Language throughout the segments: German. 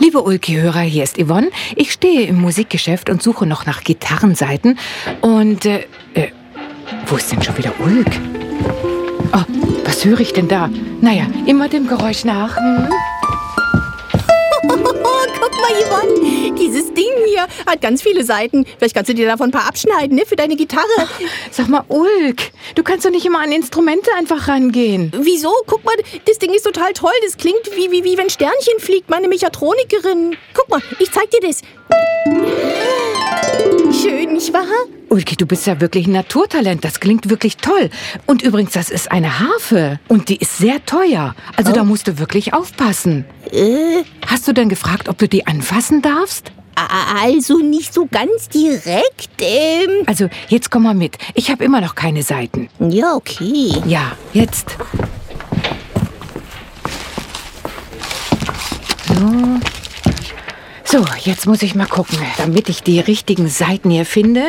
Liebe Ulki-Hörer, hier ist Yvonne. Ich stehe im Musikgeschäft und suche noch nach Gitarrenseiten. Und, wo ist denn schon wieder Ulk? Oh, was höre ich denn da? Naja, immer dem Geräusch nach. Guck mal, Yvonne, dieses Ding hier hat ganz viele Seiten. Vielleicht kannst du dir davon ein paar abschneiden, ne, für deine Gitarre. Sag mal, Ulk, du kannst doch nicht immer an Instrumente einfach rangehen. Wieso? Guck mal, das Ding ist total toll. Das klingt wie wenn Sternchen fliegt, meine Mechatronikerin. Guck mal, ich zeig dir das. Schön, nicht wahr? Ulki, du bist ja wirklich ein Naturtalent. Das klingt wirklich toll. Und übrigens, das ist eine Harfe. Und die ist sehr teuer. Also da musst du wirklich aufpassen. Hast du denn gefragt, ob du die anfassen darfst? Also nicht so ganz direkt. Also, jetzt komm mal mit. Ich habe immer noch keine Saiten. Ja, okay. Ja, jetzt. So, jetzt muss ich mal gucken, damit ich die richtigen Saiten hier finde.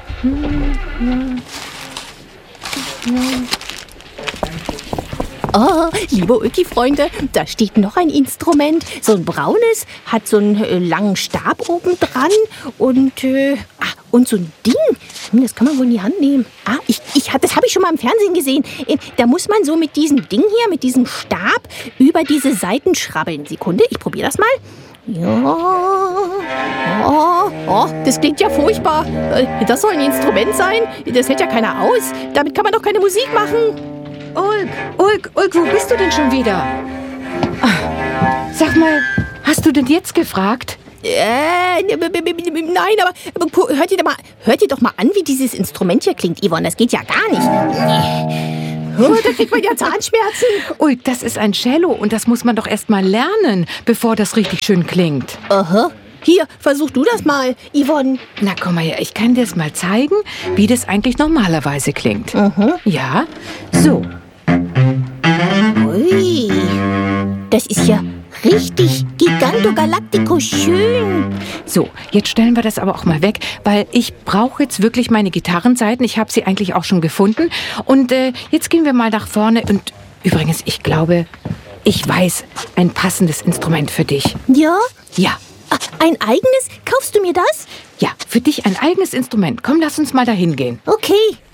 Oh, liebe Ulki-Freunde, da steht noch ein Instrument. So ein braunes, hat so einen langen Stab oben dran und so ein Ding. Das kann man wohl in die Hand nehmen. Das habe ich schon mal im Fernsehen gesehen. Da muss man so mit diesem Ding hier, mit diesem Stab, über diese Saiten schrabbeln. Sekunde, ich probiere das mal. Ja. Oh, das klingt ja furchtbar. Das soll ein Instrument sein? Das hält ja keiner aus. Damit kann man doch keine Musik machen. Ulk, wo bist du denn schon wieder? Sag mal, hast du denn jetzt gefragt? Nein, aber hört ihr doch mal an, wie dieses Instrument hier klingt, Yvonne. Das geht ja gar nicht. Oh, da kriegt man ja Zahnschmerzen. Ulk, das ist ein Cello und das muss man doch erst mal lernen, bevor das richtig schön klingt. Aha. Hier, versuch du das mal, Yvonne. Na, komm mal her, ich kann dir das mal zeigen, wie das eigentlich normalerweise klingt. Ja, so. Ui, das ist ja richtig gigantogalactico schön. So, jetzt stellen wir das aber auch mal weg, weil ich brauche jetzt wirklich meine Gitarrenseiten. Ich habe sie eigentlich auch schon gefunden. Und jetzt gehen wir mal nach vorne. Und übrigens, ich glaube, ich weiß ein passendes Instrument für dich. Ja? Ja. Ein eigenes? Kaufst du mir das? Ja, für dich ein eigenes Instrument. Komm, lass uns mal dahin gehen. Okay.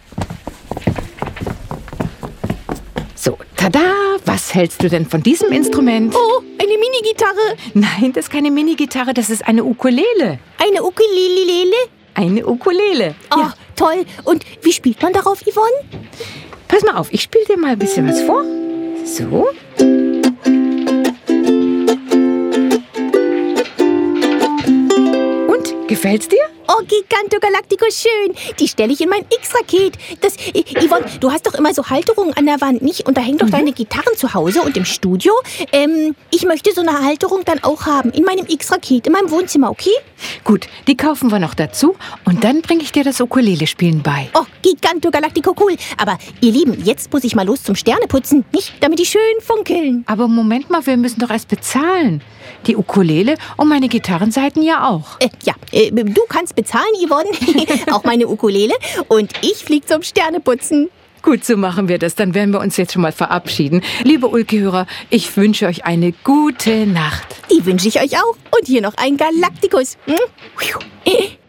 So, tada! Was hältst du denn von diesem Instrument? Oh, eine Mini-Gitarre. Nein, das ist keine Mini-Gitarre, das ist eine Ukulele. Eine Ukulele? Eine Ukulele. Oh, ja. Toll. Und wie spielt man darauf, Yvonne? Pass mal auf, ich spiele dir mal ein bisschen was vor. So. Und, gefällt's dir? Oh, gigantogalactico schön. Die stelle ich in mein X-Raket. Yvonne, du hast doch immer so Halterungen an der Wand, nicht? Und da hängen doch deine Gitarren zu Hause und im Studio. Ich möchte so eine Halterung dann auch haben. In meinem X-Raket, in meinem Wohnzimmer, okay? Gut, die kaufen wir noch dazu. Und dann bringe ich dir das Ukulele-Spielen bei. Oh, gigantogalactico cool. Aber ihr Lieben, jetzt muss ich mal los zum Sterneputzen, nicht? Damit die schön funkeln. Aber Moment mal, wir müssen doch erst bezahlen. Die Ukulele und meine Gitarrenseiten ja auch. Du kannst bezahlen, Yvonne. Auch meine Ukulele. Und ich flieg zum Sterneputzen. Gut, so machen wir das. Dann werden wir uns jetzt schon mal verabschieden. Liebe Ulki-Hörer, ich wünsche euch eine gute Nacht. Die wünsche ich euch auch. Und hier noch ein Galaktikus.